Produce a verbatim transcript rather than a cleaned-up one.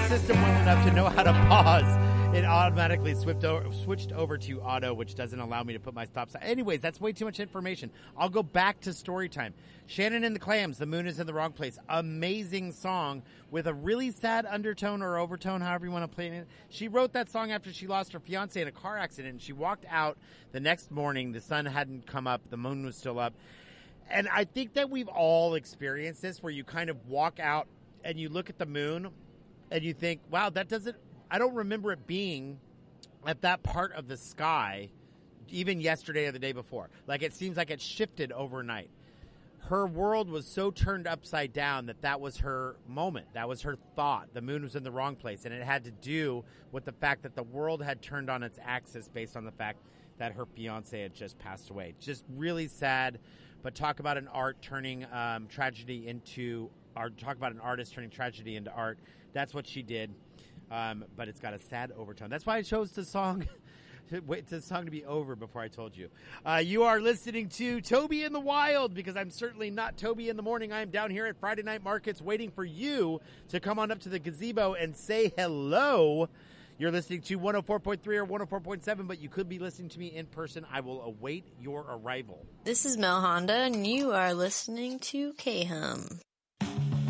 system well enough to know how to pause, it automatically switched over, switched over to auto, which doesn't allow me to put my stop sign. Anyways, that's way too much information. I'll go back to story time. Shannon and the Clams, The Moon is in the Wrong Place. Amazing song with a really sad undertone or overtone, however you want to play it. She wrote that song after she lost her fiance in a car accident, and she walked out the next morning. The sun hadn't come up. The moon was still up. And I think that we've all experienced this, where you kind of walk out and you look at the moon and you think, wow, that doesn't, I don't remember it being at that part of the sky even yesterday or the day before. Like, it seems like it shifted overnight. Her world was so turned upside down that that was her moment. That was her thought. The moon was in the wrong place. And it had to do with the fact that the world had turned on its axis based on the fact that her fiance had just passed away. Just really sad. But talk about an art turning um, tragedy into art. Talk about an artist turning tragedy into art. That's what she did. Um, but it's got a sad overtone. That's why I chose the song. Wait the song to be over before I told you. Uh, you are listening to Toby in the Wild, because I'm certainly not Toby in the morning. I am down here at Friday Night Markets waiting for you to come on up to the gazebo and say hello. You're listening to one oh four point three or one oh four point seven, but you could be listening to me in person. I will await your arrival. This is Mel Honda, and you are listening to K-Hum.